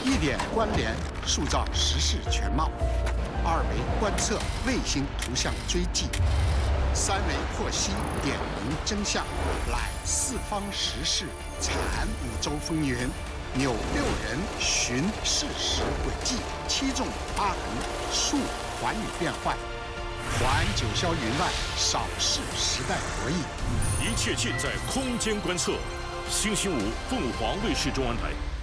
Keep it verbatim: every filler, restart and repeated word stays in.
一点关联，塑造时事全貌；二维观测卫星图像追迹；三维获悉点明真相，览四方时事，阐五洲风云，扭六人寻事实轨迹，七纵八横述寰宇变幻，还九霄云外，扫视时代博弈。 一切尽在空间观测。星期五，凤凰卫视中文台。